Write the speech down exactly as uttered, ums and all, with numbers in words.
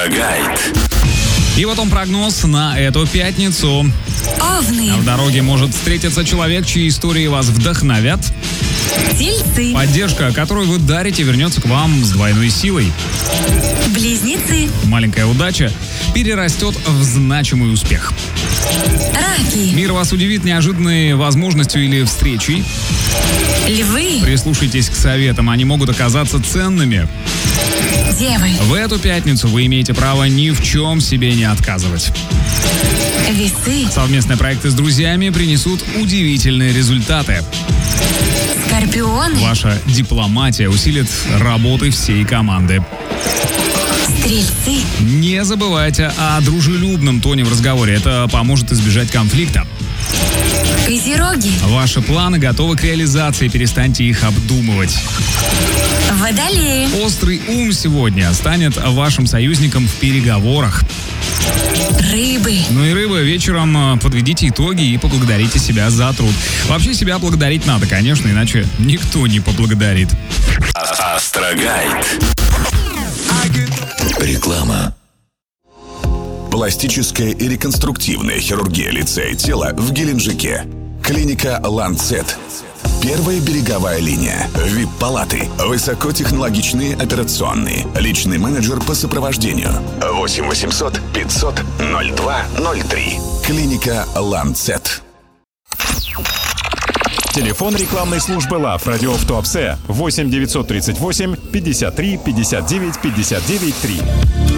Астрогайд. И вот он прогноз на эту пятницу. Овны. В дороге может встретиться человек, чьи истории вас вдохновят. Тельцы. Поддержка, которую вы дарите, вернется к вам с двойной силой. Близнецы. Маленькая удача перерастет в значимый успех. Раки. Мир вас удивит неожиданной возможностью или встречей. Львы. Прислушайтесь к советам, они могут оказаться ценными. Девы. В эту пятницу вы имеете право ни в чем себе не отказывать. Весы. Совместные проекты с друзьями принесут удивительные результаты. Скорпионы. Ваша дипломатия усилит работы всей команды. Стрельцы. Не забывайте о дружелюбном тоне в разговоре. Это поможет избежать конфликта. Козероги. Ваши планы готовы к реализации. Перестаньте их обдумывать. Водолеи. Острый ум сегодня станет вашим союзником в переговорах. Рыбы. Ну и рыбы, вечером подведите итоги и поблагодарите себя за труд. Вообще себя благодарить надо, конечно, иначе никто не поблагодарит. Астрогайд. Реклама. Пластическая и реконструктивная хирургия лица и тела в Геленджике. Клиника «Ланцет». Первая береговая линия. ви ай пи-палаты. Высокотехнологичные операционные. Личный менеджер по сопровождению. восемь восемьсот пятьсот ноль два ноль три. Клиника «Ланцет». Телефон рекламной службы ЛАВ «Радио в Туапсе» восемь девятьсот тридцать восемь пятьдесят три пятьдесят девять пятьдесят девять три.